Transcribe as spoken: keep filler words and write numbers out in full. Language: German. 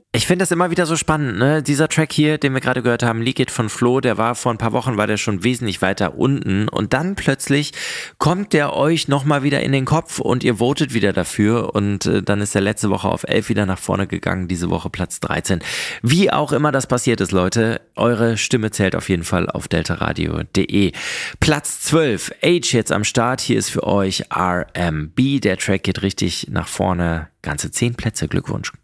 Ich finde das immer wieder so spannend, ne? Dieser Track hier, den wir gerade gehört haben, Leak It von Flo, der war vor ein paar Wochen, war der schon wesentlich weiter unten und dann plötzlich kommt der euch nochmal wieder in den Kopf und ihr votet wieder dafür und äh, dann ist der letzte Woche auf elf wieder nach vorne gegangen, diese Woche Platz dreizehn. Wie auch immer das passiert ist, Leute, eure Stimme zählt auf jeden Fall auf deltaradio punkt de. Platz zwölf, Age jetzt am Start, hier ist für euch R M B, der Track geht richtig nach vorne, ganze zehn Plätze, Glückwunsch.